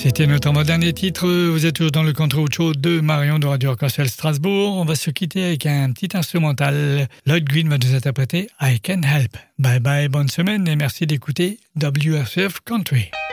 C'était notre dernier titre. Vous êtes toujours dans le contrôle show de Marion de Radio Arc-en-Ciel Strasbourg. On va se quitter avec un petit instrumental. Lloyd Green va nous interpréter I Can Help. Bye bye, bonne semaine et merci d'écouter WRCF Country.